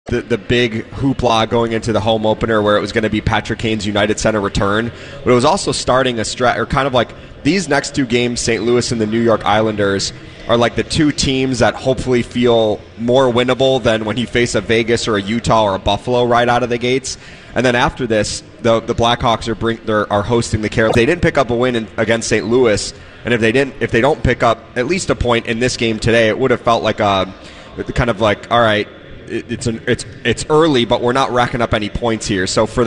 the big hoopla going into the home opener where it was going to be Patrick Kane's United Center return, but it was also starting a stretch, or kind of like these next two games, St. Louis and the New York Islanders, are like the two teams that hopefully feel more winnable than when you face a Vegas or a Utah or a Buffalo right out of the gates. And then after this, the Blackhawks are hosting the Carolina. They didn't pick up a win against St. Louis, and if they don't pick up at least a point in this game today, it would have felt like a kind of like, all right, it's early, but we're not racking up any points here. So for